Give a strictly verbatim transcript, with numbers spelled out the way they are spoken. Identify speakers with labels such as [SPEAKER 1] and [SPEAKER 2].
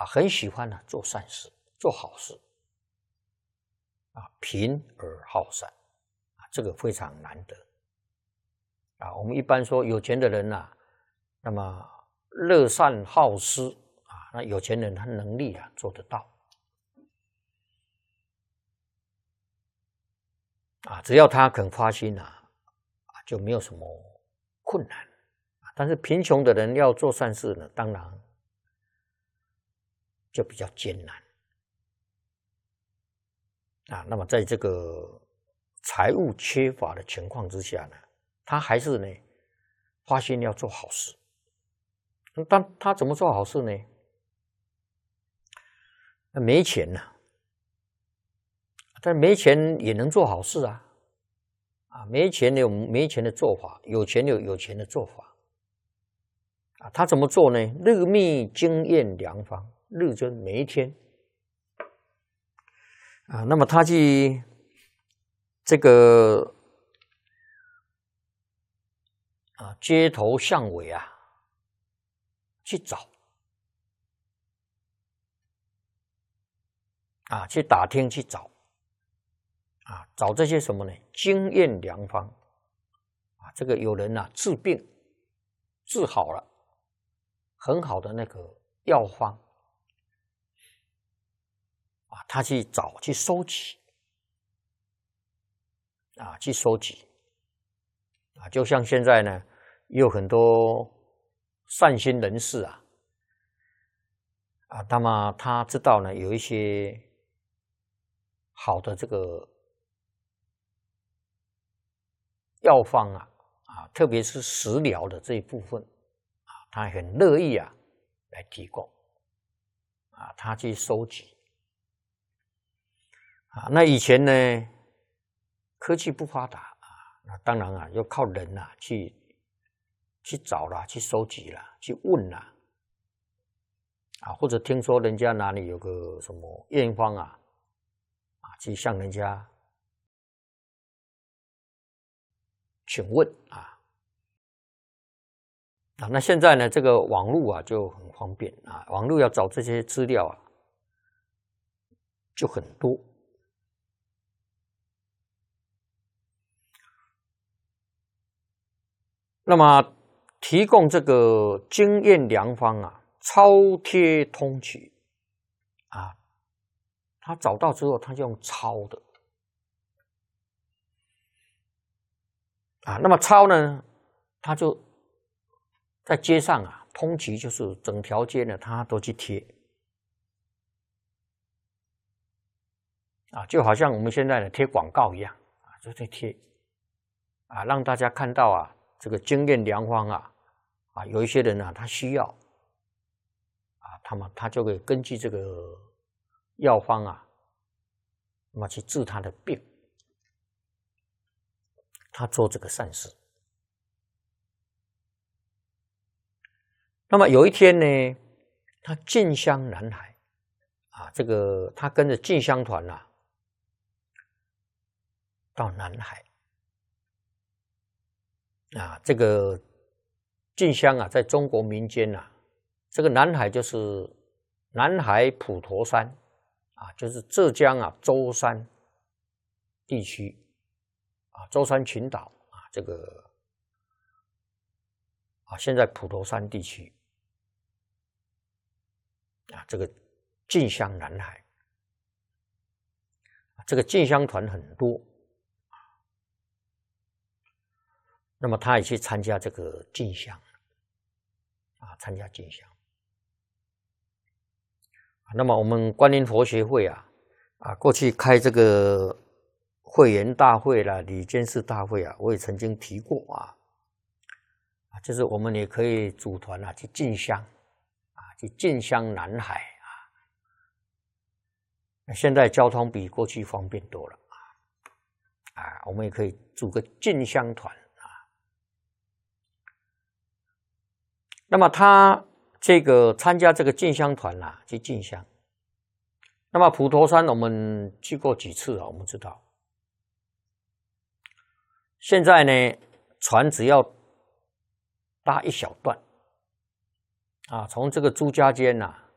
[SPEAKER 1] 啊，很喜欢呢、啊、做善事，做好事，啊，贫而好善，啊，这个非常难得。啊，我们一般说有钱的人呐、啊，那么乐善好施啊，那有钱人他能力啊做得到。啊，只要他肯发心啊，啊就没有什么困难。但是贫穷的人要做善事呢，当然就比较艰难。啊，那么在这个财务缺乏的情况之下呢，他还是呢发心要做好事。但他怎么做好事呢？没钱呐、啊，但没钱也能做好事啊。啊，没钱有没钱的做法，有钱有有钱的做法。啊，他怎么做呢？日觅经验良方，日就是每一天。啊，那么他去这个啊街头巷尾啊去找，啊去打听去找，啊找这些什么呢？经验良方。啊，这个有人啊治病治好了，很好的那个药方。啊，他去找去收集，啊，去收集，啊，就像现在呢，也有很多善心人士啊，啊，那么他知道呢，有一些好的这个药方啊，啊，特别是食疗的这一部分，啊，他很乐意啊来提供，啊，他去收集。啊，那以前呢，科技不发达啊，那当然啊，要靠人啊去去找啦，去收集啦，去问啦，啊，或者听说人家哪里有个什么验方啊，啊，去向人家请问啊。啊，那现在呢，这个网络啊就很方便啊，网络要找这些资料啊就很多。那么提供这个经验良方啊，抄贴通取啊，他找到之后，他就用抄的啊。那么抄呢，他就在街上啊，通衢就是整条街呢，他都去贴啊，就好像我们现在的贴广告一样啊，就在贴啊，让大家看到啊。这个经验良方啊，啊，有一些人啊，他需要啊，他们他就会根据这个药方啊，那么去治他的病，他做这个善事。那么有一天呢，他进香南海啊，这个他跟着进香团啊，到南海。啊，这个进香啊，在中国民间啊，这个南海就是南海普陀山啊，就是浙江啊舟山地区啊，舟山群岛啊，这个啊，现在普陀山地区啊，这个进香南海，这个进香团很多。那么他也去参加这个进香，啊，参加进香。那么我们观音佛学会啊，啊，过去开这个会员大会啦、理监事大会啊，我也曾经提过啊，啊，就是我们也可以组团啊去进香，啊，去进香南海啊。现在交通比过去方便多了啊，啊，我们也可以组个进香团。那么他这个参加这个进香团啦、啊，去进香。那么普陀山我们去过几次啊？我们知道，现在呢，船只要搭一小段啊，从这个朱家尖呐、啊，